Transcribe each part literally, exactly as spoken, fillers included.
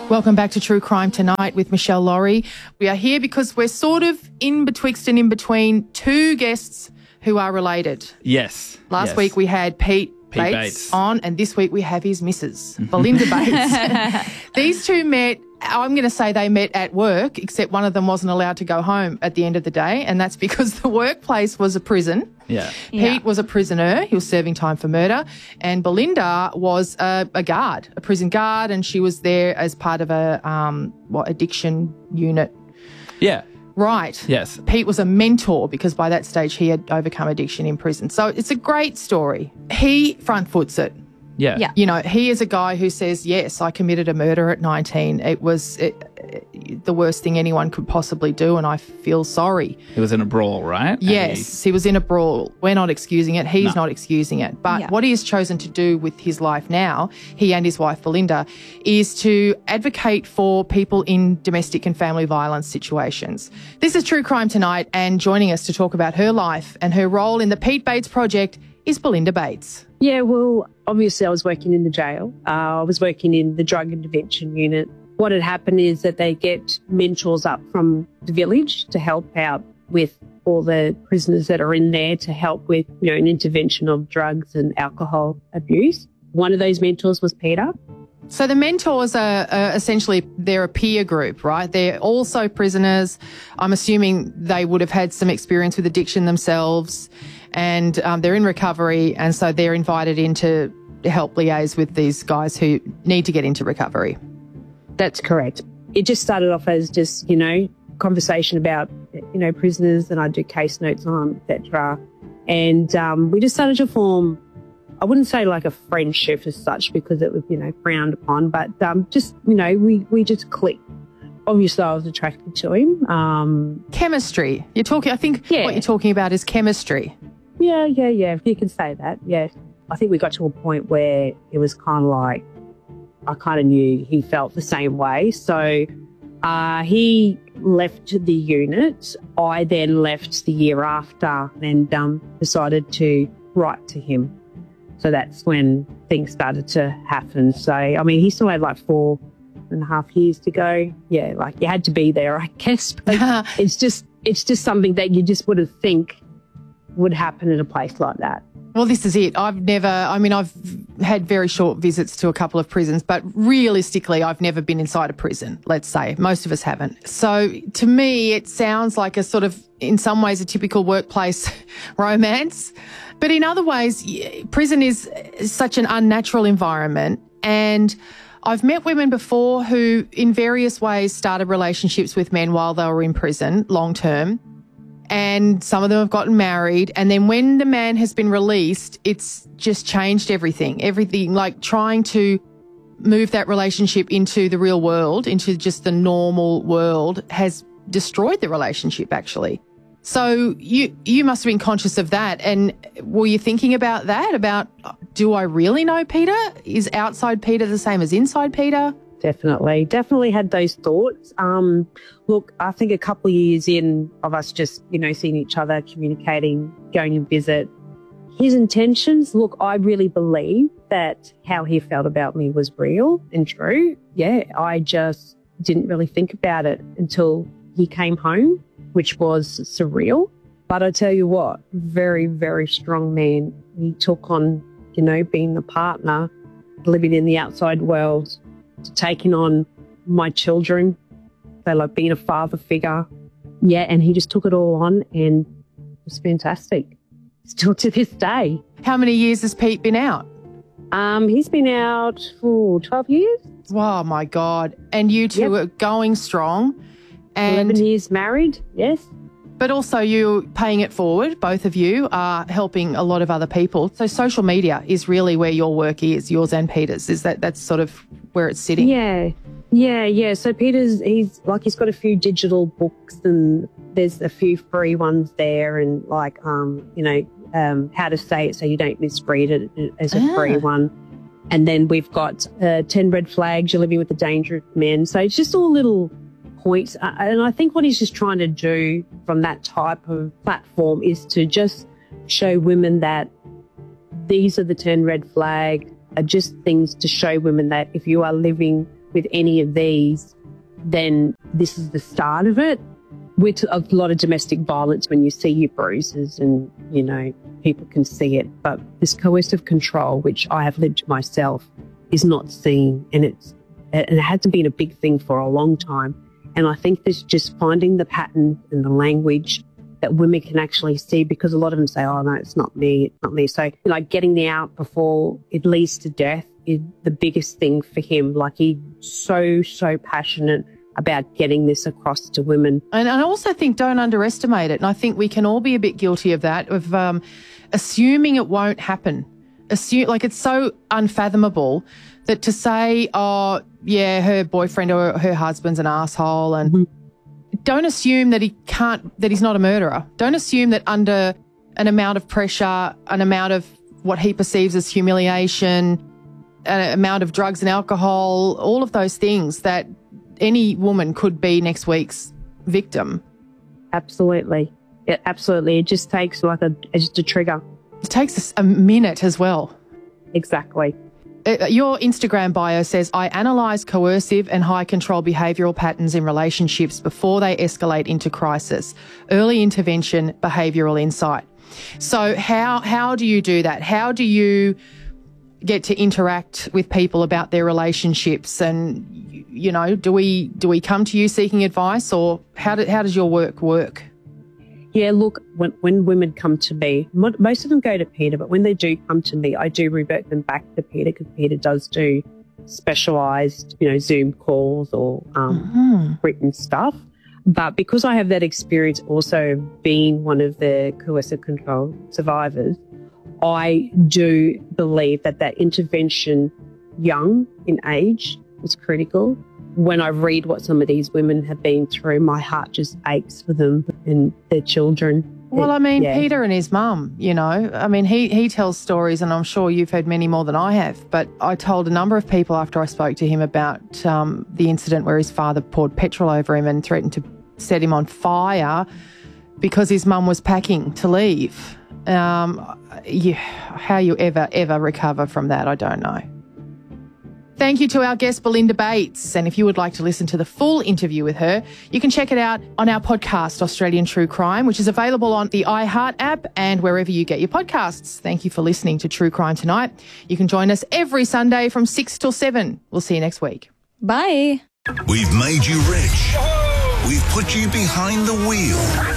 Welcome back to True Crime Tonight with Michelle Laurie. We are here because we're sort of in betwixt and in between two guests who are related. Yes. Last yes. week we had Pete, Pete Bates, Bates on, and this week we have his missus, Belinda Bates. These two met, I'm going to say they met at work, except one of them wasn't allowed to go home at the end of the day, and that's because the workplace was a prison. Yeah. Pete Yeah. was a prisoner. He was serving time for murder. And Belinda was a, a guard, a prison guard, and she was there as part of a um, what addiction unit. Yeah. Right. Yes. Pete was a mentor because by that stage he had overcome addiction in prison. So it's a great story. He front foots it. Yeah. Yeah. You know, he is a guy who says, yes, I committed a murder at nineteen. It was it, it, the worst thing anyone could possibly do, and I feel sorry. He was in a brawl, right? And Yes, he was in a brawl. We're not excusing it. He's No. not excusing it. But Yeah. what he has chosen to do with his life now, he and his wife Belinda, is to advocate for people in domestic and family violence situations. This is True Crime Tonight, and joining us to talk about her life and her role in the Pete Bates Project is Belinda Bates. Yeah, well, obviously I was working in the jail. Uh, I was working in the drug intervention unit. What had happened is that they get mentors up from the village to help out with all the prisoners that are in there to help with, you know, an intervention of drugs and alcohol abuse. One of those mentors was Peter. So the mentors are, are essentially, they're a peer group, right? They're also prisoners. I'm assuming they would have had some experience with addiction themselves, and um, they're in recovery, and so they're invited in to help liaise with these guys who need to get into recovery. That's correct. It just started off as just, you know, conversation about, you know, prisoners, and I do case notes on, et cetera. And um, we just started to form, I wouldn't say like a friendship as such because it was, you know, frowned upon, but um, just, you know, we, we just clicked. Obviously, I was attracted to him. Um, Chemistry. You're talking, I think Yeah. what you're talking about is chemistry. yeah, yeah, yeah, you can say that, yeah. I think we got to a point where it was kind of like, I kind of knew he felt the same way. So uh, he left the unit. I then left the year after and um, decided to write to him. So that's when things started to happen. So, I mean, he still had like four and a half years to go. Yeah, like you had to be there, I guess. But it's just, it's just something that you just wouldn't think would happen in a place like that. Well, this is it. I've never, I mean, I've had very short visits to a couple of prisons, but realistically, I've never been inside a prison, let's say. Most of us haven't. So to me, it sounds like a sort of, in some ways, a typical workplace romance. But in other ways, y- prison is such an unnatural environment. And I've met women before who, in various ways, started relationships with men while they were in prison, long term. And some of them have gotten married. And then when the man has been released, it's just changed everything. Everything, like trying to move that relationship into the real world, into just the normal world, has destroyed the relationship, actually. So you you must have been conscious of that. And were you thinking about that? About, do I really know Peter? Is outside Peter the same as inside Peter? Definitely, definitely had those thoughts. Um, look, I think a couple of years in of us just, you know, seeing each other, communicating, going and visit, his intentions, look, I really believe that how he felt about me was real and true. Yeah, I just didn't really think about it until he came home, which was surreal. But I tell you what, very, very strong man. He took on, you know, being the partner, living in the outside world, to taking on my children, so like being a father figure. Yeah, and he just took it all on and it was fantastic. Still to this day. How many years has Pete been out? Um, he's been out for twelve years, Oh, my God. And you two Yep. are going strong. And eleven years married, yes. But also you paying it forward, both of you are helping a lot of other people. So social media is really where your work is, yours and Peter's. Is that that's sort of where it's sitting? Yeah, yeah, yeah. So Peter's, he's like, he's got a few digital books and there's a few free ones there, and like, um, you know, um, how to say it so you don't misread it as a Ah. free one. And then we've got uh, ten red flags, you're living with a dangerous men. So it's just all little points. Uh, and I think what he's just trying to do from that type of platform is to just show women that these are the ten red flag, are just things to show women that if you are living with any of these, then this is the start of it. With a lot of domestic violence, when you see your bruises and, you know, people can see it. But this coercive control, which I have lived myself, is not seen. And it's, and it hasn't been a big thing for a long time. And I think this just finding the pattern and the language that women can actually see, because a lot of them say, oh, no, it's not me, it's not me. So, like, getting the out before it leads to death is the biggest thing for him. Like, he's so, so passionate about getting this across to women. And I also think don't underestimate it. And I think we can all be a bit guilty of that, of um, assuming it won't happen. Assume, like, it's so unfathomable that to say, oh, yeah, her boyfriend or her husband's an asshole, and mm-hmm. don't assume that he can't, that he's not a murderer. Don't assume that under an amount of pressure, an amount of what he perceives as humiliation, an amount of drugs and alcohol, all of those things, that any woman could be next week's victim. Absolutely. Yeah, absolutely. It just takes like a, just a trigger. It takes a minute as well. Exactly. Uh, your Instagram bio says, I analyse coercive and high control behavioural patterns in relationships before they escalate into crisis. Early intervention, behavioural insight. So how, how do you do that? How do you get to interact with people about their relationships? And, you know, do we do we come to you seeking advice, or how do, how does your work work? Yeah, look, when, when women come to me, most of them go to Peter, but when they do come to me, I do revert them back to Peter, because Peter does do specialised, you know, Zoom calls or um, mm-hmm. written stuff. But because I have that experience also being one of the coercive control survivors, I do believe that that intervention young in age is critical. When I read what some of these women have been through, my heart just aches for them and their children. Well, I mean, yeah. Peter and his mum, you know, I mean, he, he tells stories, and I'm sure you've heard many more than I have. But I told a number of people after I spoke to him about um, the incident where his father poured petrol over him and threatened to set him on fire because his mum was packing to leave. Um, yeah, how you ever, ever recover from that, I don't know. Thank you to our guest, Belinda Bates. And if you would like to listen to the full interview with her, you can check it out on our podcast, Australian True Crime, which is available on the iHeart app and wherever you get your podcasts. Thank you for listening to True Crime Tonight. You can join us every Sunday from six till seven. We'll see you next week. Bye. We've made you rich. We've put you behind the wheel.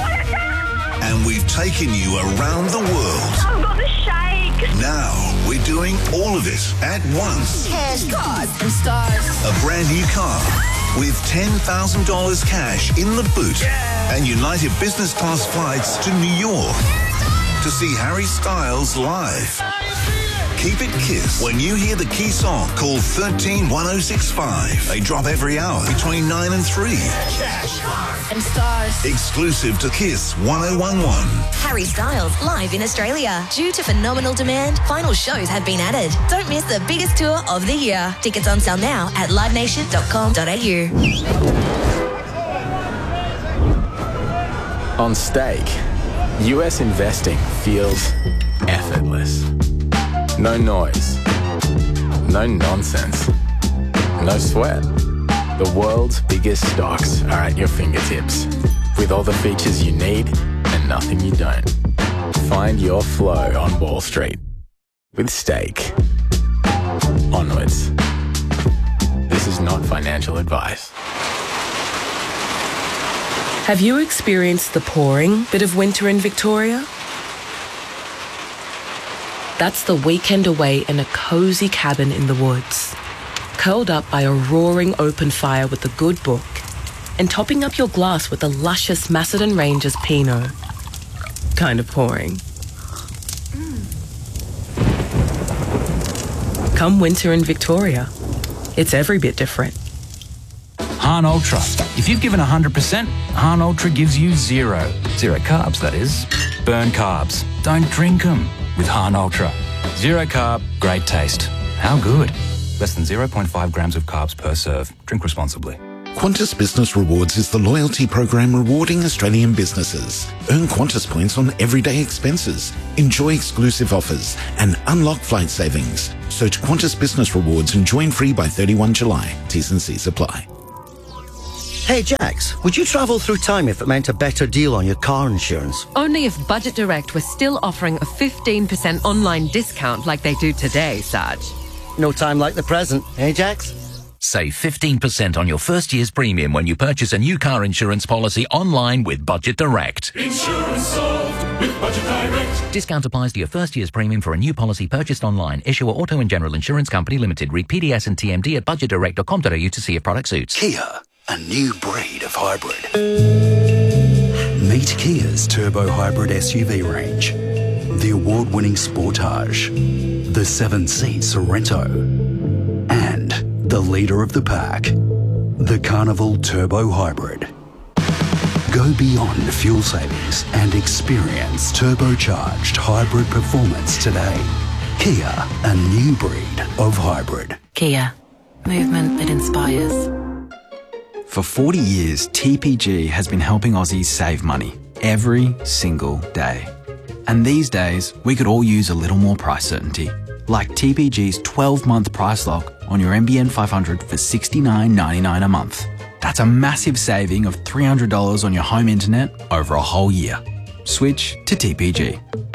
And we've taken you around the world. I've got the shake. Now we're doing all of it at once. Cash, cars, and stars. A brand new car with ten thousand dollars cash in the boot. Yeah. And United Business Class flights to New York to see Harry Styles live. Keep it KISS. When you hear the key song, call one three one oh six five. They drop every hour between nine and three. Cash, cars, and stars. Exclusive to KISS one oh one one. Harry Styles live in Australia. Due to phenomenal demand, final shows have been added. Don't miss the biggest tour of the year. Tickets on sale now at live nation dot com dot a u. On Stake, U S investing feels effortless. No noise, no nonsense, no sweat. The world's biggest stocks are at your fingertips, with all the features you need and nothing you don't. Find your flow on Wall Street with Stake. Onwards. This is not financial advice. Have you experienced the pouring bit of winter in Victoria? That's the weekend away in a cosy cabin in the woods, curled up by a roaring open fire with a good book, and topping up your glass with a luscious Macedon Rangers Pinot. Kind of pouring. Mm. Come winter in Victoria, it's every bit different. Hahn Ultra. If you've given one hundred percent, Hahn Ultra gives you zero. Zero carbs, that is. Burn carbs. Don't drink them with Hahn Ultra. Zero carb, great taste. How good? Less than zero point five grams of carbs per serve. Drink responsibly. Qantas Business Rewards is the loyalty program rewarding Australian businesses. Earn Qantas points on everyday expenses, enjoy exclusive offers, and unlock flight savings. Search Qantas Business Rewards and join free by thirty-first of July. T's and C's apply. Hey Jax, would you travel through time if it meant a better deal on your car insurance? Only if Budget Direct was still offering a fifteen percent online discount like they do today, Saj. No time like the present, eh Jax? Save fifteen percent on your first year's premium when you purchase a new car insurance policy online with Budget Direct. Insurance solved with Budget Direct. Discount applies to your first year's premium for a new policy purchased online. Issuer Auto and General Insurance Company Limited. Read P D S and T M D at budget direct dot com dot a u to see if product suits. Kia, a new breed of hybrid. Meet Kia's turbo hybrid S U V range. The award-winning Sportage, the seven-seat Sorento, and the leader of the pack, the Carnival Turbo Hybrid. Go beyond fuel savings and experience turbocharged hybrid performance today. Kia, a new breed of hybrid. Kia, movement that inspires. For forty years, T P G has been helping Aussies save money every single day. And these days, we could all use a little more price certainty. Like T P G's twelve-month price lock on your N B N five hundred for sixty-nine ninety-nine a month. That's a massive saving of three hundred dollars on your home internet over a whole year. Switch to T P G.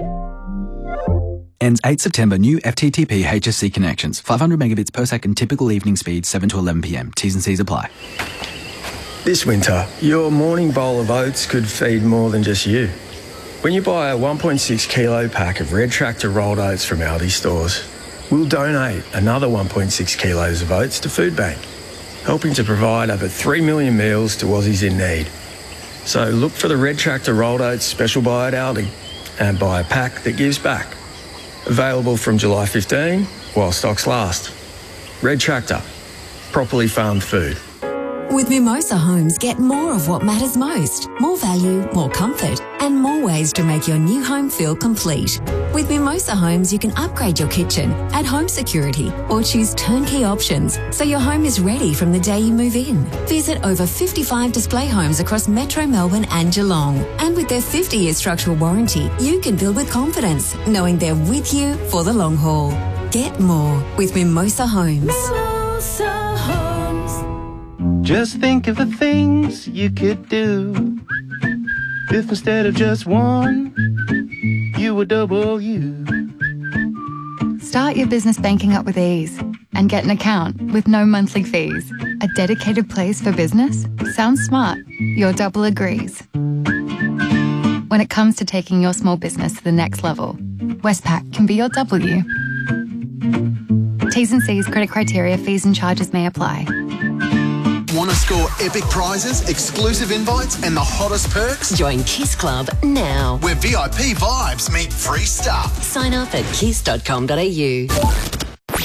Ends eighth of September. New F T T P H S C connections. five hundred megabits per second typical evening speed, seven to eleven p m. T's and C's apply. This winter, your morning bowl of oats could feed more than just you. When you buy a one point six kilo pack of Red Tractor rolled oats from Aldi stores, we'll donate another one point six kilos of oats to Food Bank, helping to provide over three million meals to Aussies in need. So look for the Red Tractor rolled oats special buy at Aldi and buy a pack that gives back. Available from July fifteenth while stocks last. Red Tractor, properly farmed food. With Mimosa Homes, get more of what matters most. More value, more comfort, and more ways to make your new home feel complete. With Mimosa Homes, you can upgrade your kitchen, add home security, or choose turnkey options so your home is ready from the day you move in. Visit over fifty-five display homes across Metro Melbourne and Geelong. And with their fifty-year structural warranty, you can build with confidence, knowing they're with you for the long haul. Get more with Mimosa Homes. Mimosa Homes. Just think of the things you could do if instead of just one, you were double you. Start your business banking up with ease and get an account with no monthly fees. A dedicated place for business? Sounds smart. Your double agrees. When it comes to taking your small business to the next level, Westpac can be your W. T's and C's, credit criteria, fees and charges may apply. Want to score epic prizes, exclusive invites, and the hottest perks? Join Kiss Club now. Where V I P vibes meet free stuff. Sign up at kiss dot com dot a u.